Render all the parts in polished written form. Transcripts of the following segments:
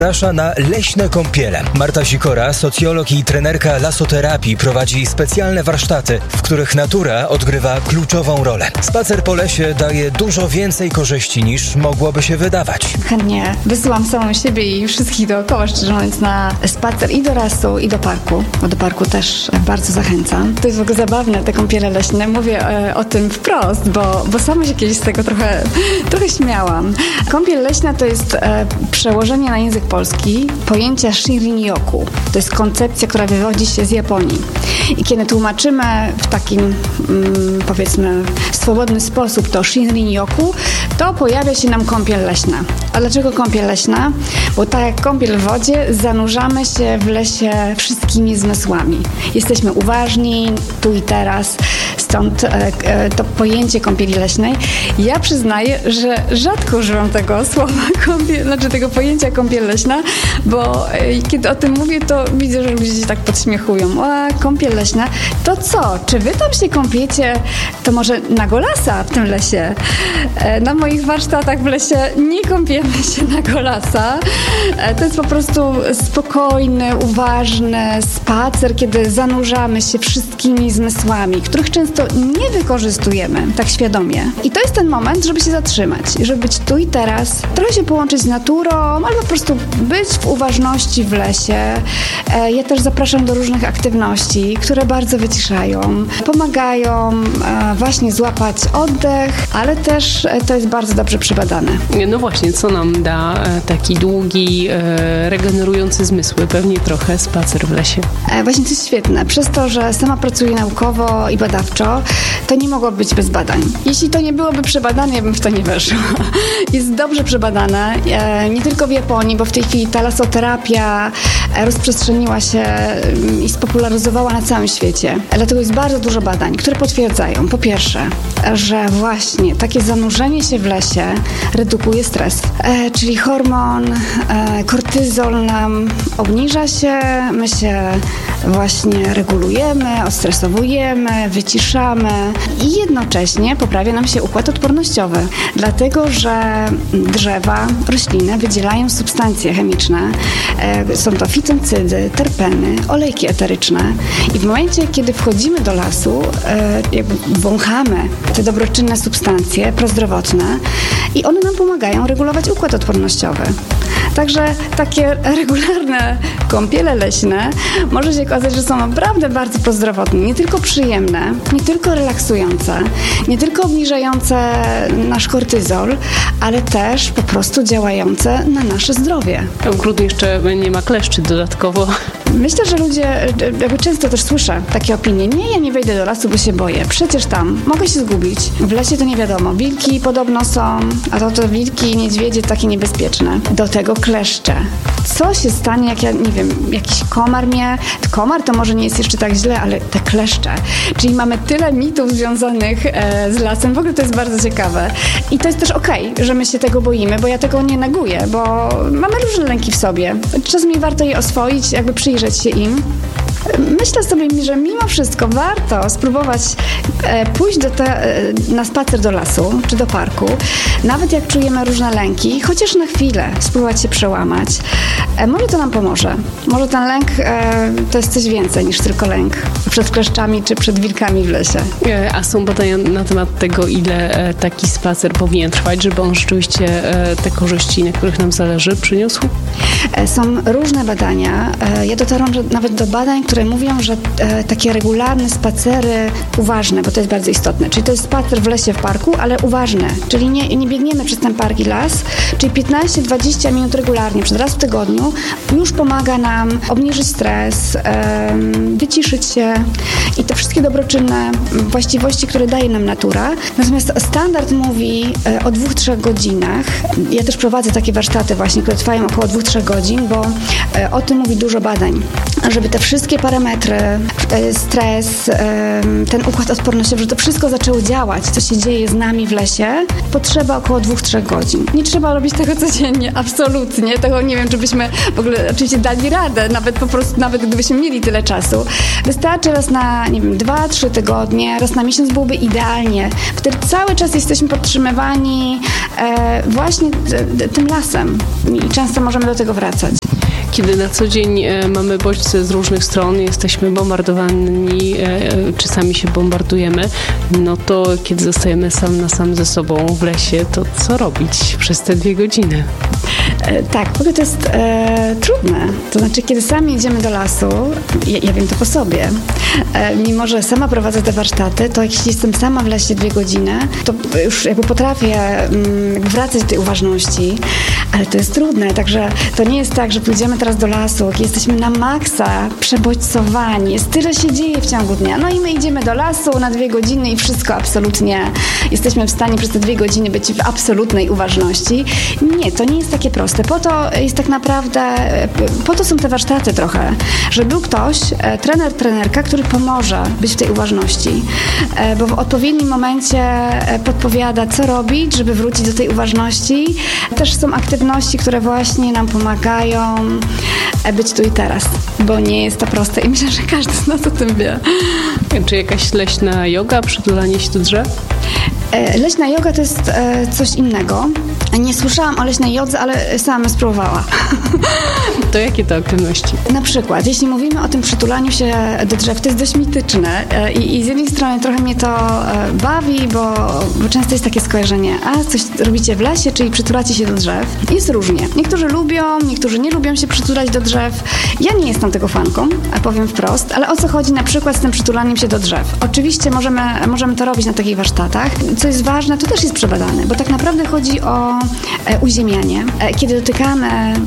Zaprasza na leśne kąpiele. Marta Sikora, socjolog i trenerka lasoterapii, prowadzi specjalne warsztaty, w których natura odgrywa kluczową rolę. Spacer po lesie daje dużo więcej korzyści niż mogłoby się wydawać. Chętnie wysyłam samą siebie i wszystkich dookoła, szczerze mówiąc, na spacer i do lasu, i do parku, bo do parku też bardzo zachęcam. To jest w ogóle zabawne, te kąpiele leśne. Mówię o tym wprost, bo sama się kiedyś z tego trochę śmiałam. Kąpiel leśna to jest przełożenie na język polski pojęcia Shinrin-yoku. To jest koncepcja, która wywodzi się z Japonii. I kiedy tłumaczymy w takim, powiedzmy, swobodny sposób to Shinrin-yoku, to pojawia się nam kąpiel leśna. A dlaczego kąpiel leśna? Bo tak jak kąpiel w wodzie, zanurzamy się w lesie wszystkimi zmysłami. Jesteśmy uważni tu i teraz, stąd to pojęcie kąpieli leśnej. Ja przyznaję, że rzadko używam tego słowa, tego pojęcia kąpiel leśna, bo kiedy o tym mówię, to widzę, że ludzie się tak podśmiechują. A, kąpiel leśna, to co? Czy wy tam się kąpiecie? To może na golasa w tym lesie? Na moich warsztatach w lesie nie kąpiemy się na golasa. To jest po prostu spokojny, uważny spacer, kiedy zanurzamy się wszystkimi zmysłami, których często nie wykorzystujemy tak świadomie. I to jest ten moment, żeby się zatrzymać, żeby być tu i teraz, trochę się połączyć z naturą, albo po prostu być w uważności w lesie. Ja też zapraszam do różnych aktywności, które bardzo wyciszają, pomagają właśnie złapać oddech, ale też to jest bardzo dobrze przebadane. No właśnie, co nam da taki długi, regenerujący zmysły? Pewnie trochę spacer w lesie. Właśnie to jest świetne. Przez to, że sama pracuję naukowo i badawczo, to nie mogło być bez badań. Jeśli to nie byłoby przebadane, ja bym w to nie weszła. Jest dobrze przebadane, nie tylko w Japonii, bo w tej chwili ta lasoterapia rozprzestrzeniła się i spopularyzowała na całym świecie. Dlatego jest bardzo dużo badań, które potwierdzają, po pierwsze, że właśnie takie zanurzenie się w lesie redukuje stres, czyli hormon kortyzol nam obniża się, my się właśnie regulujemy, odstresowujemy, wyciszamy i jednocześnie poprawia nam się układ odpornościowy, dlatego że drzewa, rośliny wydzielają substancje chemiczne, są to fitoncydy, terpeny, olejki eteryczne i w momencie, kiedy wchodzimy do lasu, jakby wąchamy te dobroczynne substancje prozdrowotne i one nam pomagają regulować układ odpornościowy. Także takie regularne kąpiele leśne może się okazać, że są naprawdę bardzo prozdrowotne, nie tylko przyjemne, nie tylko relaksujące, nie tylko obniżające nasz kortyzol, ale też po prostu działające na nasze zdrowie. A w grudniu jeszcze nie ma kleszczy dodatkowo. Myślę, że ludzie, jakby często też słyszę takie opinie, nie, ja nie wejdę do lasu, bo się boję. Przecież tam mogę się zgubić. W lesie to nie wiadomo. Wilki podobno są, a to wilki i niedźwiedzie takie niebezpieczne. Do tego kleszcze. Co się stanie, jak ja, nie wiem, jakiś komar mnie... Komar to może nie jest jeszcze tak źle, ale te kleszcze. Czyli mamy tyle mitów związanych z lasem. W ogóle to jest bardzo ciekawe. I to jest też okej, że my się tego boimy, bo ja tego nie neguję, bo mamy różne lęki w sobie. Czasami warto je oswoić, jakby przyjrzeć się im. Myślę sobie, że mimo wszystko warto spróbować pójść na spacer do lasu czy do parku, nawet jak czujemy różne lęki, chociaż na chwilę spróbować się przełamać. Może to nam pomoże. Może ten lęk to jest coś więcej niż tylko lęk przed kleszczami czy przed wilkami w lesie. A są badania na temat tego, ile taki spacer powinien trwać, żeby on rzeczywiście te korzyści, na których nam zależy, przyniósł? Są różne badania. Ja dotarłam nawet do badań, które mówią, że takie regularne spacery uważne, bo to jest bardzo istotne, czyli to jest spacer w lesie, w parku, ale uważne, czyli nie biegniemy przez ten park i las, czyli 15-20 minut regularnie, przez raz w tygodniu już pomaga nam obniżyć stres, wyciszyć się i te wszystkie dobroczynne właściwości, które daje nam natura. Natomiast standard mówi o 2-3 godzinach. Ja też prowadzę takie warsztaty właśnie, które trwają około 2-3 godzin, bo o tym mówi dużo badań, żeby te wszystkie parametry, stres, ten układ odpornościowy, że to wszystko zaczęło działać, co się dzieje z nami w lesie, potrzeba około 2-3 godzin. Nie trzeba robić tego codziennie, absolutnie. Tego nie wiem, czy byśmy w ogóle oczywiście dali radę, nawet gdybyśmy mieli tyle czasu. Wystarczy raz na, 2-3 tygodnie, raz na miesiąc byłoby idealnie. Wtedy cały czas jesteśmy podtrzymywani właśnie tym lasem i często możemy do tego wracać. Kiedy na co dzień mamy bodźce z różnych stron, jesteśmy bombardowani, czy sami się bombardujemy, no to kiedy zostajemy sam na sam ze sobą w lesie, to co robić przez te 2 godziny? Tak, w ogóle to jest trudne. To znaczy, kiedy sami idziemy do lasu, ja wiem to po sobie, mimo że sama prowadzę te warsztaty, to jeśli jestem sama w lesie 2 godziny, to już jakby potrafię wracać do tej uważności, ale to jest trudne, także to nie jest tak, że pójdziemy teraz do lasu, jesteśmy na maksa przebodźcowani, jest tyle się dzieje w ciągu dnia, no i my idziemy do lasu na 2 godziny i wszystko absolutnie, jesteśmy w stanie przez te 2 godziny być w absolutnej uważności. Nie, to nie jest takie proste. Po to jest tak naprawdę, po to są te warsztaty trochę, żeby był ktoś, trenerka, który pomoże być w tej uważności, bo w odpowiednim momencie podpowiada, co robić, żeby wrócić do tej uważności. Też są aktywności, które właśnie nam pomagają być tu i teraz, bo nie jest to proste i myślę, że każdy z nas o tym wie. Czy jakaś leśna joga, przytulanie się do drzew? Leśna joga to jest coś innego. Nie słyszałam o leśnej jodze, ale sama spróbowała. To jakie to aktywności? Na przykład, jeśli mówimy o tym przytulaniu się do drzew, to jest dość mityczne i z jednej strony trochę mnie to bawi, bo często jest takie skojarzenie, coś robicie w lesie, czyli przytulacie się do drzew. Jest różnie. Niektórzy lubią, niektórzy nie lubią się przytulać do drzew. Ja nie jestem tego fanką, powiem wprost, ale o co chodzi na przykład z tym przytulaniem się do drzew? Oczywiście możemy to robić na takich warsztatach. Co jest ważne, to też jest przebadane, bo tak naprawdę chodzi o uziemianie. Kiedy dotykamy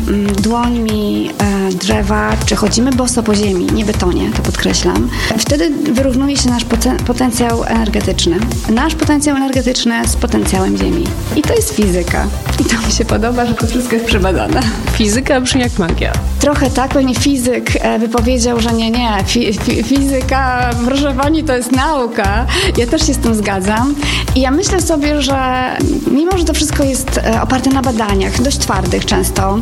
dłońmi drzewa, czy chodzimy boso po ziemi, nie betonie, to podkreślam, wtedy wyrównuje się nasz potencjał energetyczny. Nasz potencjał energetyczny z potencjałem ziemi. I to jest fizyka. I to mi się podoba, że to wszystko jest przebadane. Fizyka brzmi jak magia. Trochę tak, pewnie fizyk by powiedział, że nie. Fizyka, proszę pani, to jest nauka. Ja też się z tym zgadzam. I ja myślę sobie, że mimo, że to wszystko jest oparte na badaniach, dość twardych często,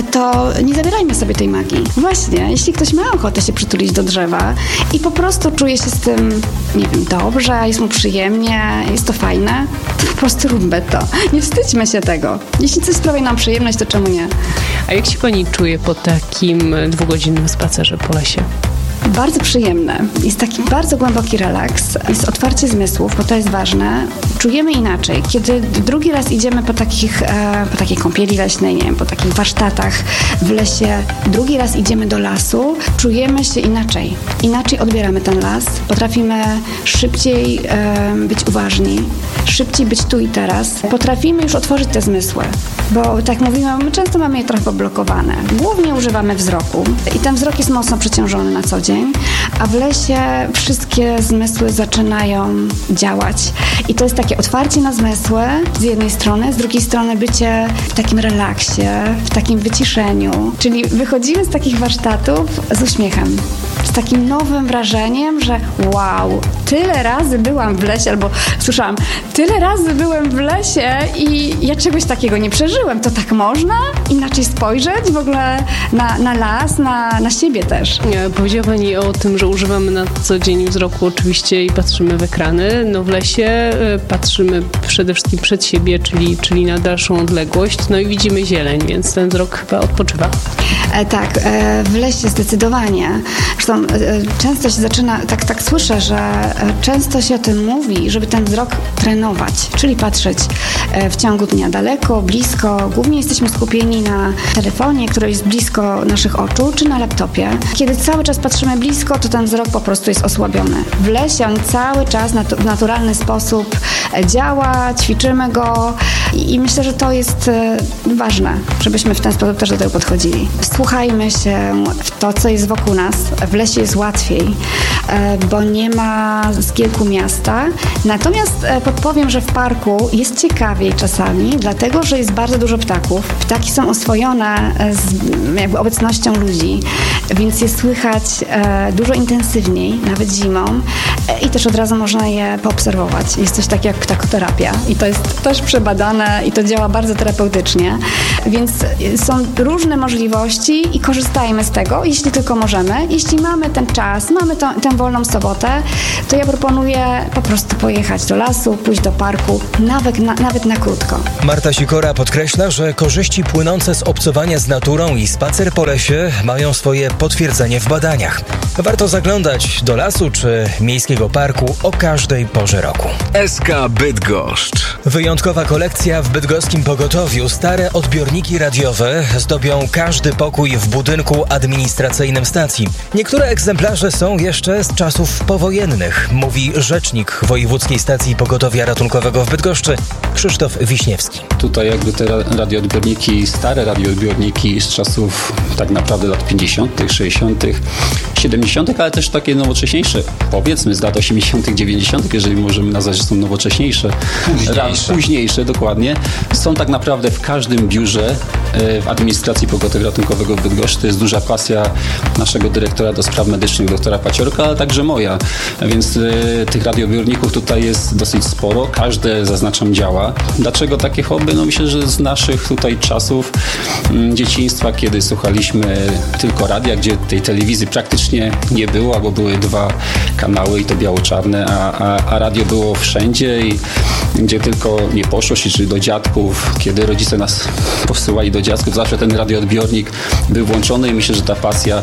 to nie zabierajmy sobie tej magii. Właśnie, jeśli ktoś ma ochotę się przytulić do drzewa i po prostu czuje się z tym, dobrze, jest mu przyjemnie, jest to fajne, to po prostu róbmy to. Nie wstydźmy się tego. Jeśli coś sprawia nam przyjemność, to czemu nie? A jak się pani czuje po takim 2-godzinnym spacerze po lesie? Bardzo przyjemne. Jest taki bardzo głęboki relaks. Jest otwarcie zmysłów, bo to jest ważne. Czujemy inaczej. Kiedy drugi raz idziemy po takiej kąpieli leśnej, po takich warsztatach w lesie, drugi raz idziemy do lasu, czujemy się inaczej. Inaczej odbieramy ten las. Potrafimy szybciej być uważni, szybciej być tu i teraz. Potrafimy już otworzyć te zmysły, bo tak mówimy, my często mamy je trochę poblokowane. Głównie używamy wzroku i ten wzrok jest mocno przeciążony na co dzień, a w lesie wszystkie zmysły zaczynają działać. I to jest takie otwarcie na zmysły z jednej strony, z drugiej strony bycie w takim relaksie, w takim wyciszeniu. Czyli wychodzimy z takich warsztatów z uśmiechem, z takim nowym wrażeniem, że wow, tyle razy byłam w lesie, albo słyszałam, tyle razy byłem w lesie i ja czegoś takiego nie przeżyłem. To tak można? Inaczej spojrzeć w ogóle na las, na siebie też. Powiedziała pani o tym, że używamy na co dzień wzroku oczywiście i patrzymy w ekrany. No w lesie patrzymy przede wszystkim przed siebie, czyli na dalszą odległość, no i widzimy zieleń, więc ten wzrok chyba odpoczywa. Tak, w lesie zdecydowanie. Zresztą często się zaczyna, tak słyszę, że często się o tym mówi, żeby ten wzrok trenować, czyli patrzeć w ciągu dnia daleko, blisko. Głównie jesteśmy skupieni na telefonie, który jest blisko naszych oczu, czy na laptopie. Kiedy cały czas patrzymy blisko, to ten wzrok po prostu jest osłabiony. W lesie on cały czas w naturalny sposób działa, ćwiczymy go i myślę, że to jest ważne, żebyśmy w ten sposób też do tego podchodzili. Wsłuchajmy się w to, co jest wokół nas. W lesie jest łatwiej, bo nie ma zgiełku miasta. Natomiast podpowiem, że w parku jest ciekawiej czasami, dlatego, że jest bardzo dużo ptaków. Ptaki są oswojone z jakby obecnością ludzi, więc je słychać dużo intensywniej, nawet zimą i też od razu można je poobserwować. Jest coś takiego jak ptakoterapia i to jest też przebadane i to działa bardzo terapeutycznie, więc są różne możliwości i korzystajmy z tego, jeśli tylko możemy. Jeśli mamy ten czas, mamy tę wolną sobotę, to ja proponuję po prostu pojechać do lasu, pójść do parku, nawet na krótko. Marta Sikora podkreśla, że korzyści płynące z obcowania z naturą i spacer po lesie mają swoje potwierdzenie w badaniach. Warto zaglądać do lasu czy miejskiego parku o każdej porze roku. SK Bydgoszcz. Wyjątkowa kolekcja w bydgoskim pogotowiu. Stare odbiorniki radiowe zdobią każdy pokój w budynku administracyjnym stacji. Niektóre egzemplarze są jeszcze z czasów powojennych, mówi rzecznik Wojewódzkiej Stacji Pogotowia Ratunkowego w Bydgoszczy Krzysztof Wiśniewski. Tutaj jakby te radioodbiorniki, stare radioodbiorniki z czasów tak naprawdę lat 50., 60., 70., ale też takie nowocześniejsze, powiedzmy z lat 80., 90., jeżeli możemy nazwać, że są nowocześniejsze. Późniejsze, dokładnie. Są tak naprawdę w każdym biurze w administracji pogotowia ratunkowego w Bydgoszczy. To jest duża pasja naszego dyrektora do spraw medycznych, doktora Paciorka, ale także moja. Więc tych radioodbiorników tutaj jest dosyć sporo. Każde, zaznaczam, działa. Dlaczego takie hobby? No myślę, że z naszych tutaj czasów dzieciństwa, kiedy słuchaliśmy tylko radia, gdzie tej telewizji praktycznie nie było, albo były 2 kanały i to biało-czarne, a radio było wszędzie i gdzie tylko nie poszło się, czy do dziadków, kiedy rodzice nas posyłali do dziadków, zawsze ten radioodbiornik był włączony i myślę, że ta pasja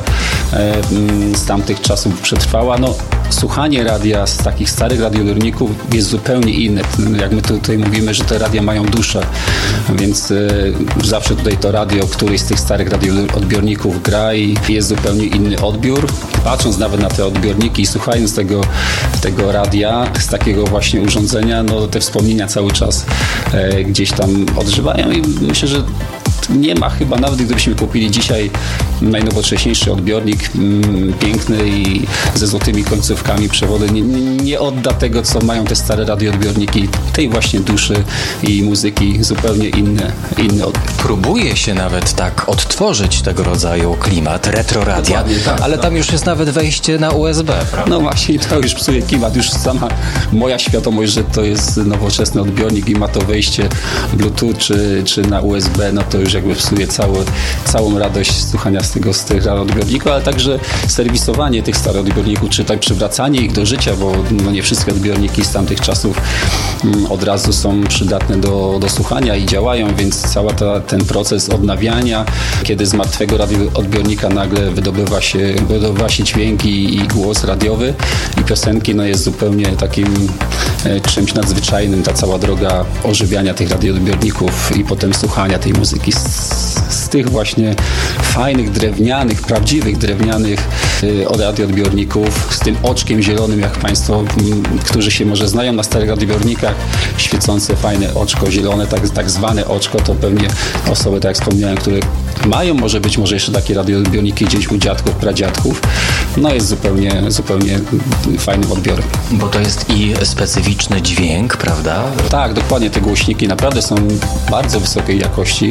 z tamtych czasów przetrwała. No, słuchanie radia z takich starych radioodbiorników jest zupełnie inne. Jak my tutaj mówimy, że te radia mają duszę, więc zawsze tutaj to radio, któryś z tych starych radioodbiorników gra i jest zupełnie inny odbiór. Patrząc nawet na te odbiorniki i słuchając tego radia z takiego właśnie urządzenia, no te wspomnienia cały czas gdzieś tam odżywają i myślę, że nie ma chyba, nawet gdybyśmy kupili dzisiaj najnowocześniejszy odbiornik, piękny i ze złotymi końcówkami, przewody, nie odda tego, co mają te stare radioodbiorniki, tej właśnie duszy i muzyki, zupełnie inny odbiór. Próbuje się nawet tak odtworzyć tego rodzaju klimat retroradia, tak, ale tam już jest nawet wejście na USB, prawda? No właśnie, to już psuje klimat, już sama moja świadomość, że to jest nowoczesny odbiornik i ma to wejście Bluetooth czy na USB, no to już jakby psuje całą radość słuchania z tych odbiorników, ale także serwisowanie tych starych odbiorników, czy tak przywracanie ich do życia, bo no nie wszystkie odbiorniki z tamtych czasów od razu są przydatne do słuchania i działają, więc cały ten proces odnawiania, kiedy z martwego radioodbiornika nagle wydobywa się dźwięk i głos radiowy i piosenki, no jest zupełnie takim czymś nadzwyczajnym, ta cała droga ożywiania tych radioodbiorników i potem słuchania tej muzyki z tych właśnie fajnych, drewnianych, prawdziwych drewnianych radioodbiorników, z tym oczkiem zielonym, jak Państwo, którzy się może znają na starych radioodbiornikach, świecące, fajne oczko zielone, tak zwane oczko, to pewnie osoby, tak jak wspomniałem, które mają może jeszcze takie radioodbiorniki gdzieś u dziadków, pradziadków, no jest zupełnie fajnym odbiorem. Bo to jest i specyficzny dźwięk, prawda? Tak, dokładnie. Te głośniki naprawdę są bardzo wysokiej jakości,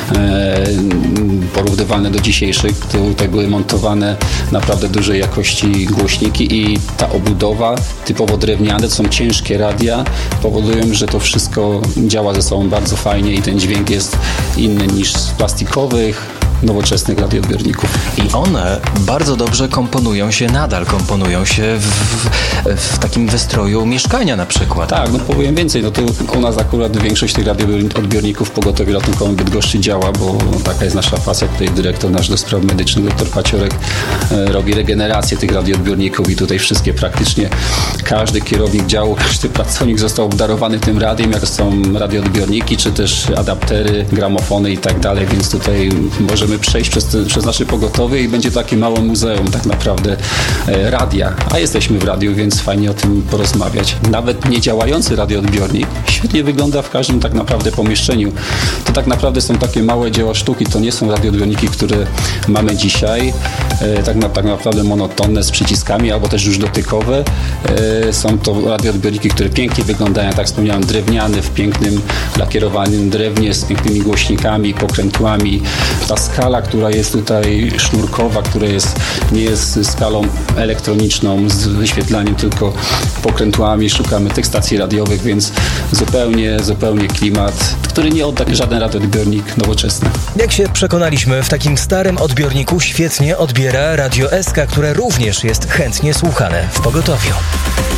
porównywalne do dzisiejszych. Tutaj były montowane naprawdę dużej jakości głośniki i ta obudowa typowo drewniane, to są ciężkie radia, powodują, że to wszystko działa ze sobą bardzo fajnie i ten dźwięk jest inny niż z plastikowych, nowoczesnych radioodbiorników. I one bardzo dobrze nadal komponują się w takim wystroju mieszkania na przykład. Tak, no powiem więcej, no to u nas akurat większość tych radioodbiorników w pogotowiu ratunkowym Bydgoszczy działa, bo taka jest nasza pasja. Tutaj dyrektor nasz do spraw medycznych, doktor Paciorek, robi regenerację tych radioodbiorników i tutaj wszystkie praktycznie, każdy kierownik działu, każdy pracownik został obdarowany tym radiem, jak są radioodbiorniki, czy też adaptery, gramofony i tak dalej, więc tutaj możemy możemy przejść przez nasze pogotowie i będzie takie małe muzeum tak naprawdę radia. A jesteśmy w radiu, więc fajnie o tym porozmawiać. Nawet niedziałający radioodbiornik świetnie wygląda w każdym tak naprawdę pomieszczeniu. To tak naprawdę są takie małe dzieła sztuki, to nie są radioodbiorniki, które mamy dzisiaj, tak naprawdę monotonne z przyciskami albo też już dotykowe. Są to radioodbiorniki, które pięknie wyglądają, tak jak wspomniałem, drewniany, w pięknym lakierowanym drewnie z pięknymi głośnikami, pokrętłami. Ta skala, która jest tutaj sznurkowa, która nie jest skalą elektroniczną z wyświetlaniem, tylko pokrętłami. Szukamy tych stacji radiowych, więc zupełnie klimat, który nie odda żaden radioodbiornik nowoczesny. Jak się przekonaliśmy, w takim starym odbiorniku świetnie odbiera Radio SK, które również jest chętnie słuchane w pogotowiu.